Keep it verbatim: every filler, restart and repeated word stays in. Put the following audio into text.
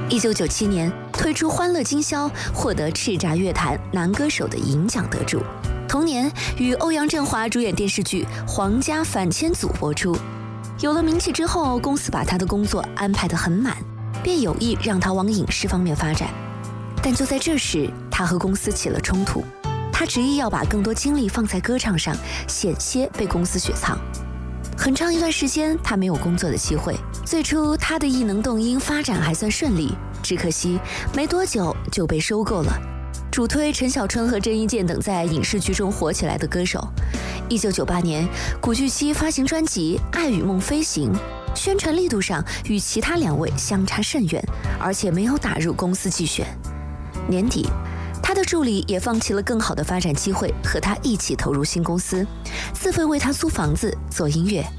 一九九七年推出《欢乐今宵》，获得叱咤乐坛男歌手的银奖得主。同年与欧阳震华主演电视剧《皇家反千组》播出。有了名气之后，公司把他的工作安排得很满，便有意让他往影视方面发展。但就在这时，他和公司起了冲突。他执意要把更多精力放在歌唱上，险些被公司雪藏。很长一段时间，他没有工作的机会。最初，他的艺能动音发展还算顺利，只可惜没多久就被收购了，主推陈小春和郑伊健等在影视剧中火起来的歌手。一九九八年，古巨基发行专辑《爱与梦飞行》，宣传力度上与其他两位相差甚远，而且没有打入公司季选。年底，他的助理也放弃了更好的发展机会，和他一起投入新公司，自费为他租房子做音乐。